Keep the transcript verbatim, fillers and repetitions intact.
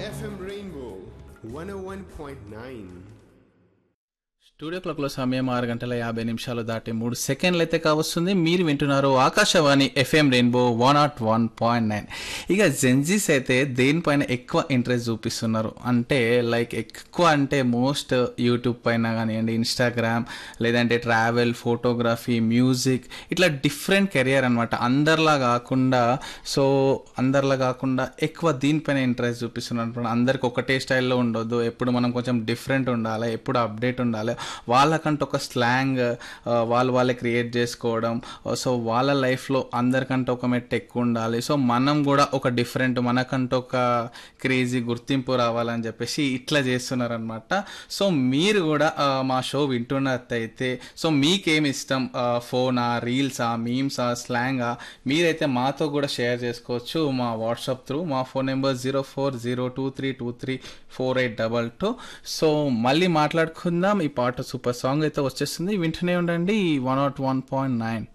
F M Rainbow one oh one point nine. Studio క్లాక్లో సమయం ఆరు గంటల యాభై నిమిషాలు దాటి మూడు సెకండ్లు అయితే కావస్తుంది. మీరు వింటున్నారు Akashvani FM rainbow one not one point nine. ఇక జెన్జీస్ అయితే దేనిపైన ఎక్కువ ఇంట్రెస్ట్ చూపిస్తున్నారు అంటే లైక్ ఎక్కువ అంటే మోస్ట్ యూట్యూబ్ పైన కానివ్వండి, ఇన్స్టాగ్రామ్, లేదంటే ట్రావెల్, ఫోటోగ్రఫీ, మ్యూజిక్, ఇట్లా డిఫరెంట్ కెరియర్ అనమాట. అందరిలా కాకుండా సో అందరిలా కాకుండా ఎక్కువ దీనిపైన ఇంట్రెస్ట్ చూపిస్తున్నారు అనమాట. అందరికి ఒకటే స్టైల్లో ఉండొద్దు, ఎప్పుడు మనం కొంచెం డిఫరెంట్ ఉండాలి, ఎప్పుడు అప్డేట్ ఉండాలి. వాళ్ళకంటే ఒక స్లాంగ్ వాళ్ళు వాళ్ళే క్రియేట్ చేసుకోవడం. సో వాళ్ళ లైఫ్లో అందరికంటే ఒక మెట్టు ఎక్కువ ఉండాలి. సో మనం కూడా ఒక డిఫరెంట్, మనకంటే ఒక క్రేజీ గుర్తింపు రావాలని చెప్పేసి ఇట్లా చేస్తున్నారనమాట. సో మీరు కూడా మా షో వింటున్నట్టయితే సో మీకేమి ఇష్టం, ఫోనా, రీల్సా, మీమ్సా, స్లాంగా, మీరైతే మాతో కూడా షేర్ చేసుకోవచ్చు మా వాట్సాప్ త్రూ. మా phone number zero four zero two three two three four eight double two. So మళ్ళీ మాట్లాడుకుందాం. ఈ పాట సూపర్ సాంగ్ అయితే వచ్చేస్తుంది, వింటూనే ఉండండి one not one point nine.